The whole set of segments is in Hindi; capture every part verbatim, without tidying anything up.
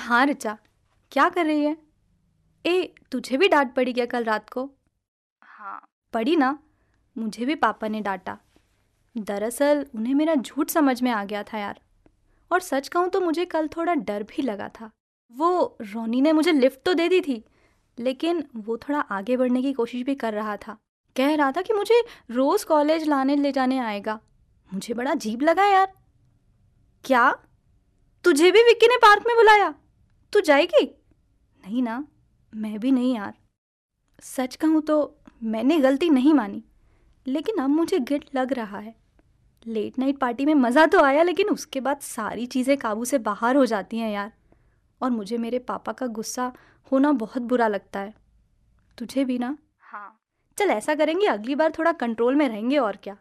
हाँ ऋचा, क्या कर रही है? ए, तुझे भी डांट पड़ी क्या कल रात को? हाँ पड़ी ना, मुझे भी पापा ने डांटा। दरअसल उन्हें मेरा झूठ समझ में आ गया था यार। और सच कहूँ तो मुझे कल थोड़ा डर भी लगा था। वो रोनी ने मुझे लिफ्ट तो दे दी थी, लेकिन वो थोड़ा आगे बढ़ने की कोशिश भी कर रहा था। कह रहा था कि मुझे रोज़ कॉलेज लाने ले जाने आएगा। मुझे बड़ा अजीब लगा यार। क्या? तुझे भी विक्की ने पार्क में बुलाया? तू जाएगी? नहीं ना, मैं भी नहीं यार। सच कहूँ तो मैंने गलती नहीं मानी, लेकिन अब मुझे गिल्ट लग रहा है। लेट नाइट पार्टी में मज़ा तो आया, लेकिन उसके बाद सारी चीज़ें काबू से बाहर हो जाती हैं यार। और मुझे मेरे पापा का गुस्सा होना बहुत बुरा लगता है। तुझे भी ना? हाँ। चल ऐसा करेंगे, अगली बार थोड़ा कंट्रोल में रहेंगे और क्या।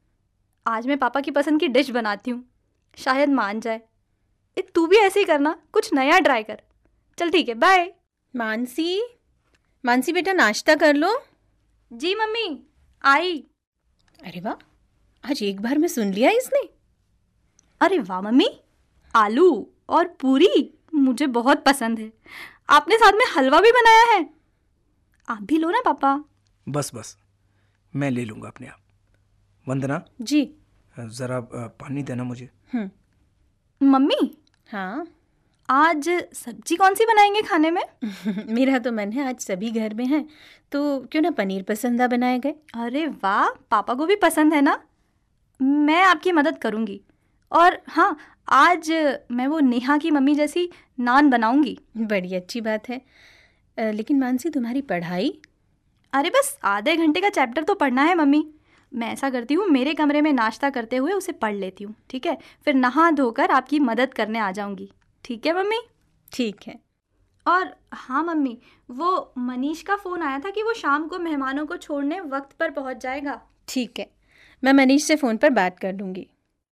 आज मैं पापा की पसंद की डिश बनाती हूँ, शायद मान जाए। ए, तू भी ऐसे ही करना, कुछ नया ट्राई कर। चल ठीक है, बाय। मानसी, मानसी बेटा नाश्ता कर लो। जी मम्मी, आई। अरे वाह, आज एक बार में सुन लिया इसने। अरे वाह मम्मी, आलू और पूरी मुझे बहुत पसंद है। आपने साथ में हलवा भी बनाया है। आप भी लो ना पापा। बस बस, मैं ले लूँगा अपने आप। वंदना जी। ज़रा पानी देना मुझे। हम्म मम्मी। हाँ। आज सब्जी कौन सी बनाएंगे खाने में? मेरा तो मन है आज सभी घर में हैं, तो क्यों ना पनीर पसंदा बनाए गए। अरे वाह, पापा को भी पसंद है ना। मैं आपकी मदद करूँगी। और हाँ, आज मैं वो नेहा की मम्मी जैसी नान बनाऊँगी। बड़ी अच्छी बात है। आ, लेकिन मानसी तुम्हारी पढ़ाई? अरे बस आधे घंटे का चैप्टर तो पढ़ना है मम्मी। मैं ऐसा करती हूँ, मेरे कमरे में नाश्ता करते हुए उसे पढ़ लेती हूँ, ठीक है? फिर नहा धोकर आपकी मदद करने आ जाऊँगी। ठीक है मम्मी? ठीक है। और हाँ मम्मी, वो मनीष का फ़ोन आया था कि वो शाम को मेहमानों को छोड़ने वक्त पर पहुँच जाएगा। ठीक है, मैं मनीष से फ़ोन पर बात कर लूँगी।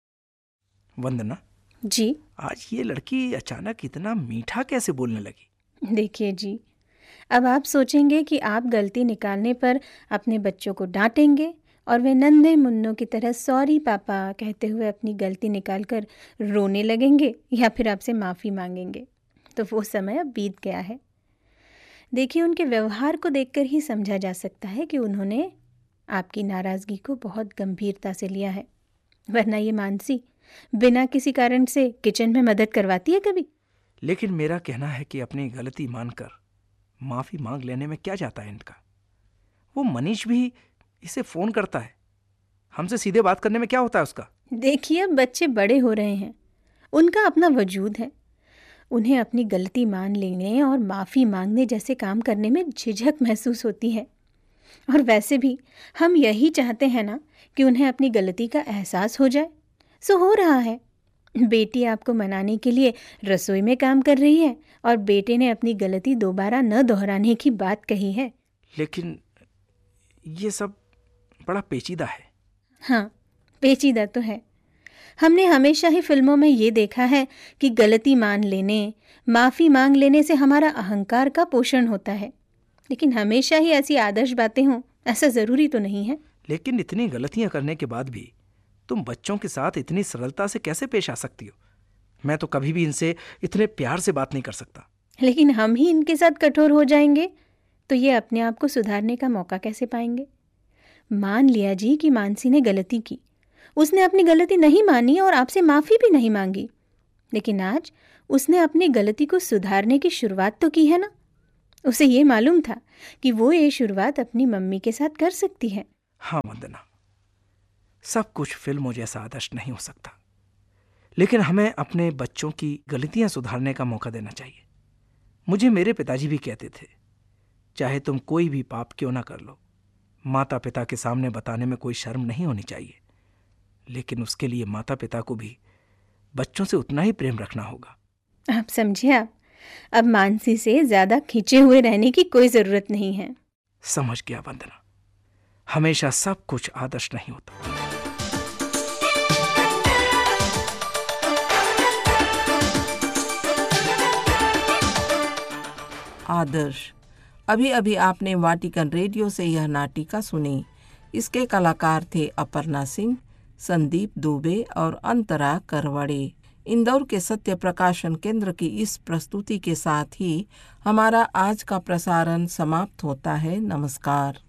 वंदना जी। आज ये लड़की अचानक इतना मीठा कैसे बोलने लगी? देखिए जी, अब आप सोचेंगे कि आप गलती निकालने पर अपने बच्चों को डांटेंगे और वे नन्हे मुन्नों की तरह सॉरी पापा कहते हुए अपनी गलती निकालकर रोने लगेंगे या फिर आपसे माफ़ी मांगेंगे। तो वो समय अब बीत गया है। देखिए, उनके व्यवहार को देखकर ही समझा जा सकता है कि उन्होंने आपकी नाराज़गी को बहुत गंभीरता से लिया है। वरना ये मानसी बिना किसी कारण से किचन में मदद करवाती है कभी? लेकिन मेरा कहना है कि अपनी गलती मानकर माफ़ी मांग लेने में क्या जाता है इनका। वो मनीष भी इसे फ़ोन करता है, हमसे सीधे बात करने में क्या होता है उसका? देखिए, अब बच्चे बड़े हो रहे हैं, उनका अपना वजूद है। उन्हें अपनी गलती मान लेने और माफ़ी मांगने जैसे काम करने में झिझक महसूस होती है। और वैसे भी हम यही चाहते हैं ना कि उन्हें अपनी गलती का एहसास हो जाए। सो हो रहा है। बेटी आपको मनाने के लिए रसोई में काम कर रही है और बेटे ने अपनी गलती दोबारा न दोहराने की बात कही है। लेकिन ये सब बड़ा पेचीदा है। हाँ, पेचीदा तो है। हमने हमेशा ही फिल्मों में ये देखा है कि गलती मान लेने, माफ़ी मांग लेने से हमारा अहंकार का पोषण होता है। लेकिन हमेशा ही ऐसी आदर्श बातें हों, ऐसा ज़रूरी तो नहीं है। लेकिन इतनी गलतियां करने के बाद भी तुम बच्चों के साथ इतनी सरलता से कैसे पेश आ सकती हो? मैं तो कभी भी इनसे इतने प्यार से बात नहीं कर सकता। लेकिन हम ही इनके साथ कठोर हो जाएंगे तो ये अपने आप को सुधारने का मौका कैसे पाएंगे? मान लिया जी कि मानसी ने गलती की, उसने अपनी गलती नहीं मानी और आपसे माफ़ी भी नहीं मांगी, लेकिन आज उसने अपनी गलती को सुधारने की शुरुआत तो की है ना। उसे ये मालूम था कि वो ये शुरुआत अपनी मम्मी के साथ कर सकती है। हाँ वंदना, सब कुछ फिल्मों जैसा आदर्श नहीं हो सकता, लेकिन हमें अपने बच्चों की गलतियां सुधारने का मौका देना चाहिए। मुझे मेरे पिताजी भी कहते थे, चाहे तुम कोई भी पाप क्यों ना कर लो, माता पिता के सामने बताने में कोई शर्म नहीं होनी चाहिए। लेकिन उसके लिए माता पिता को भी बच्चों से उतना ही प्रेम रखना होगा। आप समझिए, आप अब मानसी से ज्यादा खींचे हुए रहने की कोई जरूरत नहीं है। समझ गया वंदना, हमेशा सब कुछ आदर्श नहीं होता। आदर्श। अभी अभी आपने वाटिकन रेडियो से यह नाटिका सुनी। इसके कलाकार थे अपर्णा सिंह, संदीप दुबे और अंतरा करवड़े। इंदौर के सत्य प्रकाशन केंद्र की इस प्रस्तुति के साथ ही हमारा आज का प्रसारण समाप्त होता है। नमस्कार।